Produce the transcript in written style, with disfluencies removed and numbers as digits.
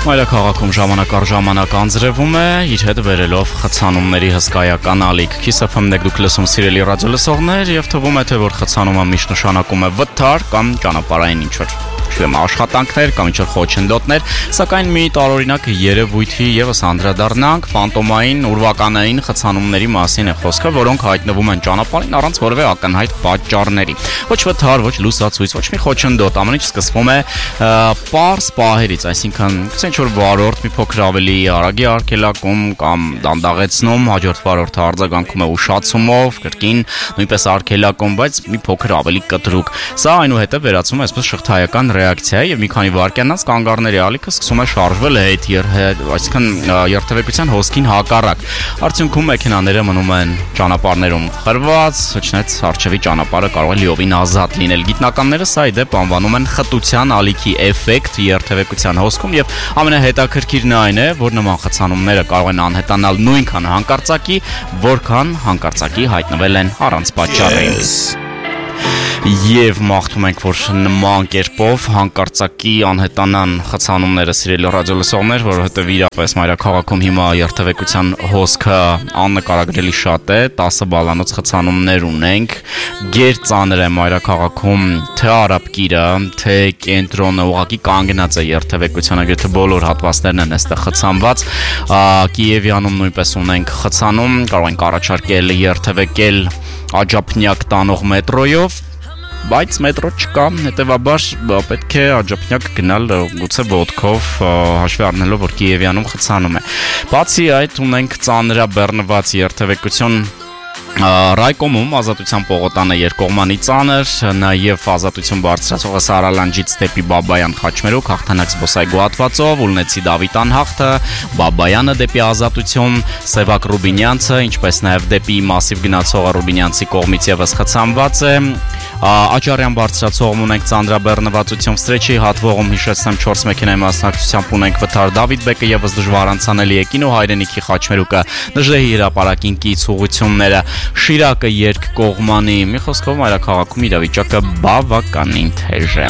Մայրաքաղաքում ժամանակ առ ժամանակ անձրևում է, իր հետ բերելով խցանումների հսկայական ալիք։ Kiss FM-ն եք դուք լսում, սիրելի ռադիոլսողներ, եւ թվում է, թե որ խցանումը միշտ նշանակում է վթար կամ ճանապարհային ինչ-որ աշխատանքներ կամ ինչ-որ խոչընդոտներ, սակայն մի տարօրինակ երևույթի եւս անդրադառնանք ֆանտոմային ուրվականային խցանումների մասին է խոսքը, որոնք հայտնվում են ճանապարհին առանց որևէ ակնհայտ պատճառների։ Ոչ վթար, ոչ լուսացույց, ոչ մի խոչընդոտ, ամեն ինչ սկսվում է պարզ պահերից, այսինքն ինչ-որ վարորդ մի փոքր ավելի արագ է արգելակում կամ դանդաղեցնում, հաջորդ վարորդը արձագանքում է ուշացումով, կրկին նույնպես արգելակում, բայց մի փոքր ավելի կտրուկ։ Սա այնուհետև վերածվում է այսպես շղթայական ռեակցիա եւ մի քանի վայրկյանից կանգառների ալիքը սկսում է շարժվել հետ, այսինքն երթևեկության հոսքին հակառակ։ Արդյունքում մեքենաները մնում են ճանապարհներում խրված, հնչնեց արչեւի ճանապարհը կարող է լիովին ազատ լինել։ Գիտնականները սա ի դեպ անվանում են խտության ալիքի էֆեկտ երթևեկության հոսքում եւ ամենահետաքրքիրն այն է, որ նման խցանումները կարող են անհետանալ նույնքան հանկարծակի, որքան հանկարծակի հայտնվել են առանց պատճառի։ Եվ մաղթում ենք, որ նման կերպով հանկարծակի անհետանան խցանումները, սիրելի ռադիոլսողներ, որովհետև իրապես մայրաքաղաքում հիմա երթևեկության հոսքը աննկարագրելի շատ է, 10 բալանոց խցանումներ ունենք, գերծանր է մայրաքաղաքում թե արաբկիրը, թե կենտրոնը ուղղակի կանգնած է երթևեկությանը, գրեթե բոլոր հատվածներն են այստեղ խցանված, Կիևյանում նույնպես ունենք խցանում, կարող ենք առաջարկել երթևեկել աջափնյակ տանող մետրոյով, բայց մետրո չկա, հետևաբար պետք է աջափնյակ գնալ գուցե ոտքով, հաշվի առնելով, որ Կիևյանում խցանում է։ Բացի այդ ունենք ծանրաբեռնված երթևեկություն Ռայկոմում ազատության պողոտանը երկկողմանի ծանր, նաև ազատություն բարձրացողը Սարալանջից դեպի Բաբայան խաչմերուկ, հաղթանակ զբոսայգու հատվածով, Ուլնեցի Դավիթ անհախտը, Բաբայանը դեպի ազատություն, Սևակ Ռուբինյանցը, ինչպես նաև դեպի Մասիվ գնացողը Ռուբինյանցի կողմից եւս խցանված է, Աճարյան բարձրացողում ունենք ծանրաբեռնվածություն, Ստրեչի հատվողում հիշեցնեմ 4 մեքենայի մասնակցությամբ ունենք վթար Դավիթ Բեկը եւս դժվար անցանելի է Կինո Հայրենիքի խաչմերուկը, Նժդեհի հրապարակին կից ուղղությունները, Շիրակը երկկողմանի, մի խոսքով մայրաքաղաքում իրավիճակը բավականին թեժ է։